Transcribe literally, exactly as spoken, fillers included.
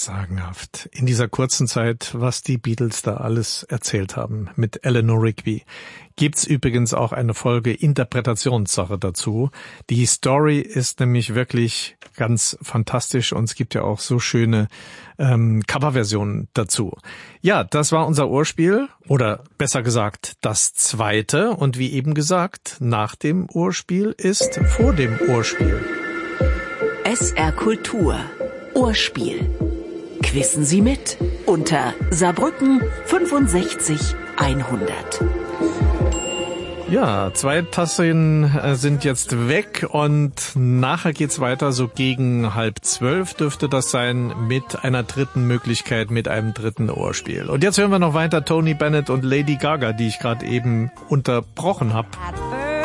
sagenhaft. In dieser kurzen Zeit, was die Beatles da alles erzählt haben mit Eleanor Rigby. Gibt's übrigens auch eine Folge Interpretationssache dazu. Die Story ist nämlich wirklich ganz fantastisch und es gibt ja auch so schöne ähm, Coverversionen dazu. Ja, das war unser Urspiel oder besser gesagt das zweite und wie eben gesagt, nach dem Urspiel ist vor dem Urspiel. S R Kultur Urspiel. Quissen Sie mit unter Saarbrücken fünfundsechzig hundert. Ja, zwei Tassen äh, sind jetzt weg und nachher geht's weiter, so gegen halb zwölf dürfte das sein, mit einer dritten Möglichkeit, mit einem dritten Ohrspiel. Und jetzt hören wir noch weiter Tony Bennett und Lady Gaga, die ich gerade eben unterbrochen habe.